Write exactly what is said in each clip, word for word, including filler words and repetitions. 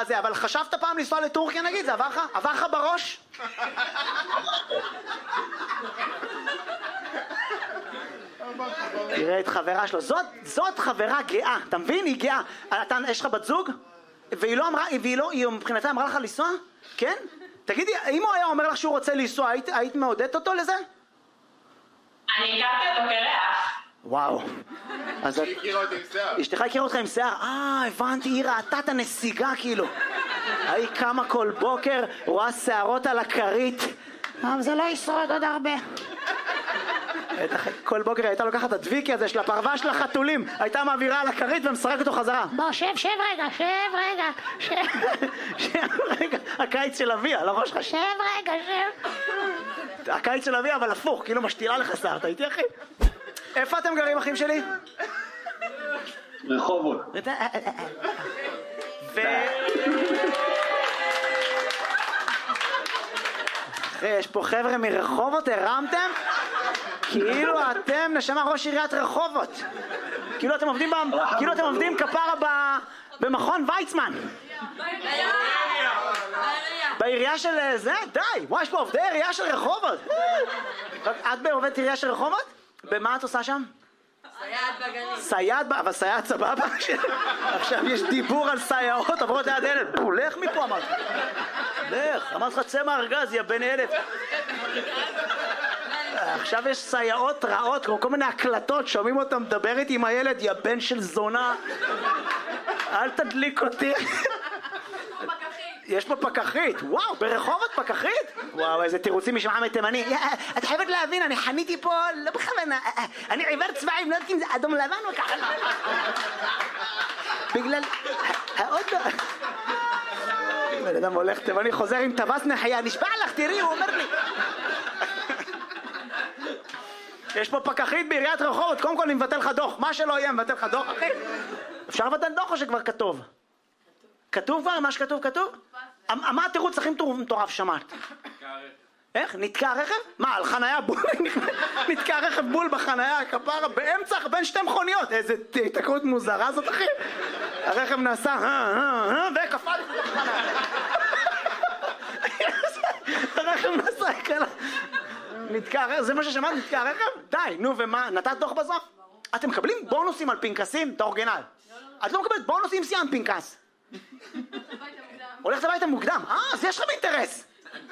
זה, אבל חשבת פעם לנסוע לטורקיה נגיד? זה עבר לך? עבר לך בראש? תראה את חברה שלו, זאת, זאת חברה גאה, אתה מבין? היא גאה. אתה, יש לך בת זוג? והיא לא אמרה, והיא לא, היא מבחינתה אמרה לך לנסוע? כן? תגידי, אם הוא היה אומר לך שהוא רוצה לנסוע, היית, היית מעודדת אותו לזה? אני הכרתי אותו כריח. וואו. אז היא הכירה אותי עם שיער. אשתך הכירה אותך עם שיער? אה, הבנתי, היא ראתה את הנסיגה כאילו. היא קמה כל בוקר, רואה שערות על הכרית. אבל זה לא ישרוד עוד הרבה. כל בוקר היא הייתה לוקחת את הדביקי הזה של הפרווה של החתולים, הייתה מעבירה על הכרית ומשחקת אותו חזרה. בוא, שב, שב רגע, שב רגע, שב. שב רגע, הקיץ של אביה, על הראש שלך, שב רגע, שב. הקיץ של אביה, אבל הפוך, כאילו משתילה לך שיער, אתה איתי אחי? איפה אתם גרים, אחים שלי? רחובות. ו... אחי, יש פה חבר'ה מרחובות, הרמתם? כאילו אתם נשמה ראש עיריית רחובות. כאילו אתם עובדים, כאילו אתם עובדים כפרה במכון ויצמן. בעירייה של זה? די! וואי, יש פה עובדי עירייה של רחובות. את בעובדת עירייה של רחובות? במה את עושה שם? סייעת בגנים. סייעת, אבל סייעת סבבה? עכשיו יש דיבור על סייעות, עברות ליד ילד. לך מפה אמרת. לך, אמרת לך צא מהארגז, יא בן ילד. עכשיו יש סייעות רעות, כמו כל מיני הקלטות, שומעים אותם מדברת עם הילד, יא בן של זונה. אל תדליק אותי. יש פה פקחית, וואו, ברחובות פקחית? וואו, איזה תירוצים משמעה מתימני. את חייבת להבין, אני חניתי פה, לא בכוונה, אני עיוור צבעים, לא יודעת אם זה אדום לבן או ככה. בגלל... האוטו... בן אדם הולך תימני, חוזר עם טווס נחיה, נשבע לך, תראי, הוא אומר לי. יש פה פקחית בעיריית רחובות, קודם כל אני מבטל לך דוח, מה שלא יהיה מבטל לך דוח, אחי. אפשר לבטל דוח או שכבר כתוב? כתוב כבר? מה שכתוב כתוב? מה התירוץ הכי מטורף שמעת? איך? נתקע רכב? מה, על חנייה בול? נתקע רכב בול בחנייה, כפרה, באמצע, בין שתי מכוניות. איזה תקרות מוזרה זאת, אחי. הרכב נסע, וקפל לתוך חנייה. הרכב נסע, כלה. נתקע רכב, זה מה ששמעת? נתקע רכב? די, נו, ומה? נתת דוח בסוף? אתם מקבלים בונוסים על פנקסים? את האורגינל. את לא מקבלת בונוסים סיימת פנקס. הולכת הביתה מוקדם. אה, אז יש לכם אינטרס.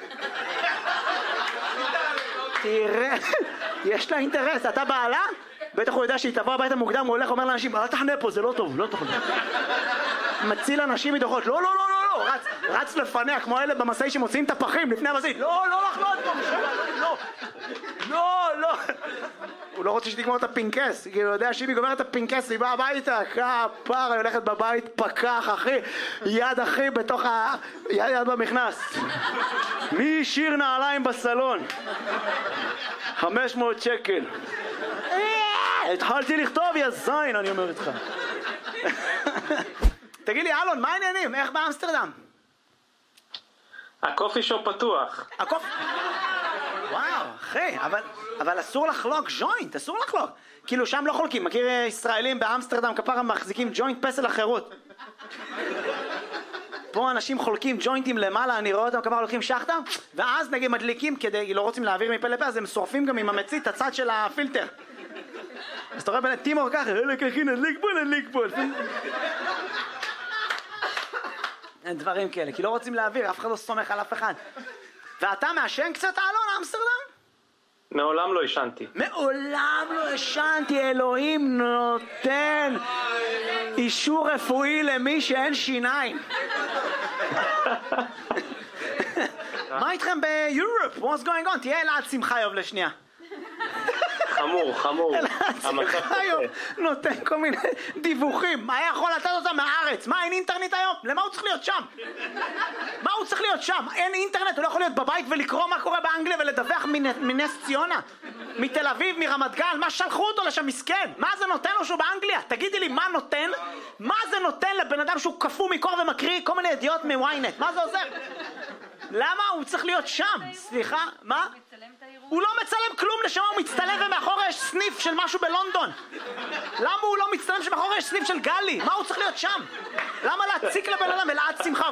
תראה, יש לה אינטרס. אתה בעלה? בטח הוא יודע שהיא תבוא הביתה מוקדם, הוא הולך אומר לאנשים, אל תחנה פה, זה לא טוב, לא טוב. מציל אנשים מדוחות, לא, לא, לא, לא, לא, רץ, רץ לפניה, כמו אלה במסעי שמוציאים את הפחים לפני המסעית, לא, לא לחנות פה, לא, לא, לא. הוא לא רוצה שתגמור את הפינקס, כי הוא יודע שאם היא גומרת את הפינקס, היא באה הביתה, כפרה, היא הולכת בבית, פקח, אחי, יד אחי בתוך ה... יד יד במכנס. מי שיר נעליים בסלון? חמש מאות שקל. התחלתי לכתוב, יא זין, אני אומר איתך. תגיד לי, אלון, מה העניינים? איך באמסטרדם? הקופי שופ פתוח. הקופי... וואו, אחי, אבל, אבל אסור לחלוק ג'וינט, אסור לחלוק. כאילו שם לא חולקים, מכיר ישראלים באמסטרדם כפרה מחזיקים ג'וינט פסל החירות. פה אנשים חולקים ג'וינטים למעלה, אני רואה אותם כפרה לוקחים שחטה, ואז נגיד מדליקים כדי, לא רוצים להעביר מפה לפה, אז הם שורפים גם עם המצית את הצד של הפילטר. אז אתה רואה בין טימור ככה, אלה ככי נדליק פה, נדליק פה. אין דברים כאלה, כי לא רוצים להעביר, אף אחד לא סומך על אף אחד. ואתה מעשן קצת, אלון, אמסטרדם? מעולם לא ישנתי. מעולם לא ישנתי, אלוהים נותן אישור רפואי למי שאין שיניים. מה איתכם ביורופ? What's going on? תהיה אלעד שמחיוב לשנייה. חמור, חמור. אלעד שמחיוב נותן כל מיני דיווחים. מה יכול לתת אותם מהארץ? מה, אין אינטרנט היום? למה הוא צריך להיות שם? מה הוא צריך להיות שם? אין אינטרנט, הוא לא יכול להיות בבית ולקרוא מה קורה באנגליה ולדווח מנס ציונה, מתל אביב, מרמת גן. מה שלחו אותו לשם מסכן? מה זה נותן לו שהוא באנגליה? תגידי לי, מה נותן? מה זה נותן לבן אדם שהוא קפוא מקור ומקריא כל מיני ידיעות מוויינט? מה זה עוזר? למה הוא צריך להיות שם? סליחה, מה? הוא לא מצלם כלום, לשם הוא מצטלם ומאחורי יש סניף של משהו בלונדון. למה הוא לא מצטלם שמאחורי יש סניף של גלי? מה הוא צריך להיות שם? למה להציק לבן אדם? אלעד שמחה